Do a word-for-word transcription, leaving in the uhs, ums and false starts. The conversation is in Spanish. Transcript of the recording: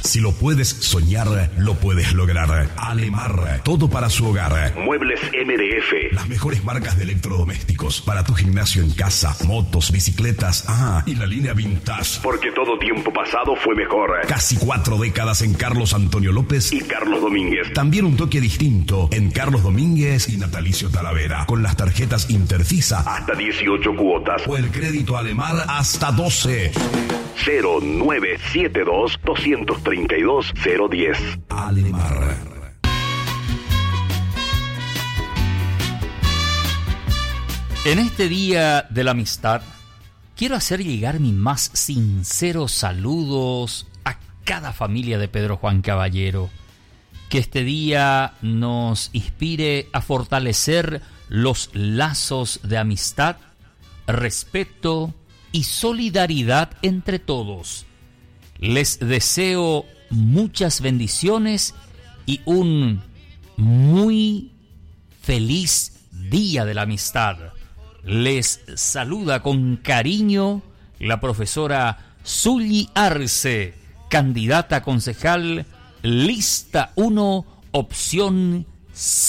Si lo puedes soñar, lo puedes lograr. Alemar, todo para su hogar. Muebles M D F. Las mejores marcas de electrodomésticos para tu gimnasio en casa, motos, bicicletas, ah, y la línea vintage. Porque todo tiempo pasado fue mejor. Casi cuatro décadas en Carlos Antonio López y Carlos Domínguez. También un toque distinto en Carlos Domínguez y Natalicio Talavera. Con las tarjetas Interfisa hasta dieciocho cuotas. O el crédito Alemar hasta doce. cero nueve siete dos, dos tres dos, cero uno cero. Alemar. En este Día de la Amistad, quiero hacer llegar mis más sinceros saludos a cada familia de Pedro Juan Caballero. Que este día nos inspire a fortalecer los lazos de amistad, respeto y solidaridad entre todos. Les deseo muchas bendiciones y un muy feliz Día de la Amistad. Les saluda con cariño la profesora Zully Arce, candidata a concejal, lista uno, opción C.